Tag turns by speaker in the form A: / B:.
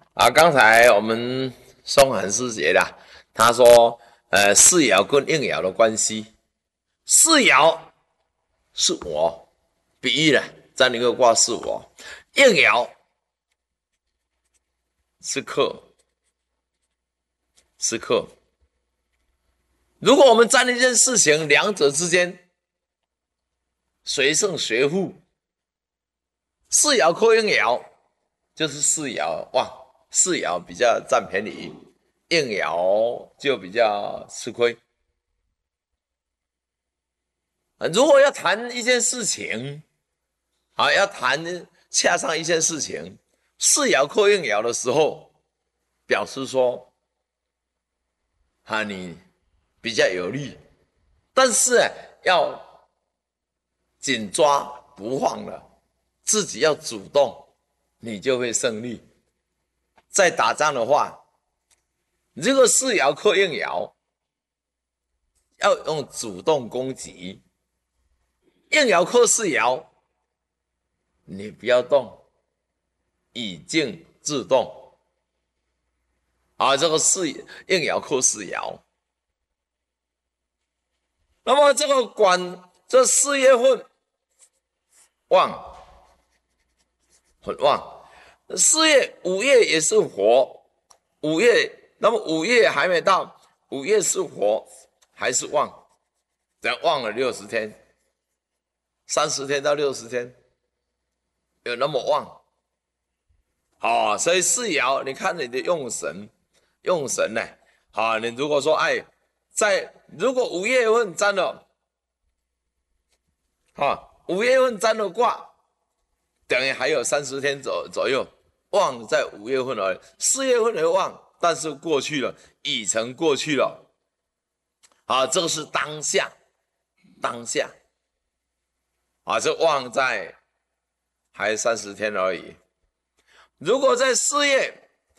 A: 刚才我们松涵师姐啦，她说，世爻跟应爻的关系，世爻是我，比喻了，占一个卦是我，应爻是克，是克。如果我们占一件事情，两者之间谁胜谁负，世爻克应爻，就是世爻旺，世爻比较占便宜，应爻就比较吃亏。如果要谈一件事情，要谈恰上一件事情，世爻克应爻的时候，表示说，你比较有利，但是要紧抓不放了，自己要主动，你就会胜利。在打仗的话，如果世爻克应爻，要用主动攻击，应爻克世爻，你不要动，以静制动。这个是应爻克世爻。那么这个这4月份旺，很旺。5月也是火，那么5月还没到，5月是火，还是旺，这样旺了60天，30天到60天，有那么旺。所以世爻，你看你的用神呢，你如果说如果5月份占了5月份占了卦，等于还有30天左右，旺在5月份而已，4月份的旺，但是过去了，已成过去了。这个是当下，这旺在还30天而已。如果在4月